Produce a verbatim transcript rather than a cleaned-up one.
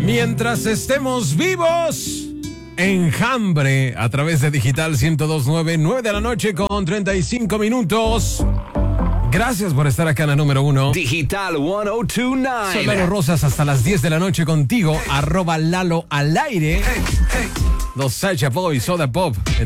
Mientras estemos vivos, Enjambre a través de Digital ciento dos punto nueve, nueve de la noche con treinta y cinco minutos. Gracias por estar acá en la número uno. Digital ciento dos punto nueve. Soy Lalo Rosas hasta las diez de la noche contigo. Arroba Lalo al aire. Los Sacha Boys, Soda Pop.